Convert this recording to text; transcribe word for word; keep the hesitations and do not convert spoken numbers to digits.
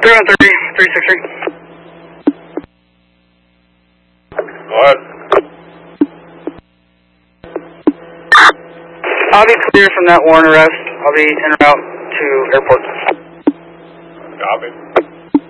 three one three, three six three. Go ahead. I'll be clear from that warrant arrest. I'll be en route to airport. Copy.